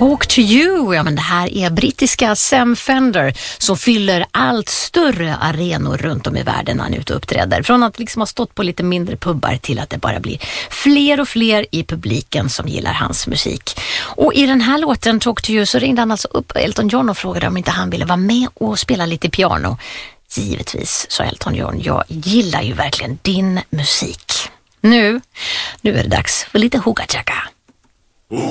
Talk to you, ja men det här är brittiska Sam Fender som fyller allt större arenor runt om i världen när han är ute och uppträder. Från att liksom ha stått på lite mindre pubbar till att det bara blir fler och fler i publiken som gillar hans musik. Och i den här låten Talk to you så ringde han alltså upp Elton John och frågade om inte han ville vara med och spela lite piano. Givetvis, sa Elton John, jag gillar ju verkligen din musik. Nu är det dags för lite hugga chaka.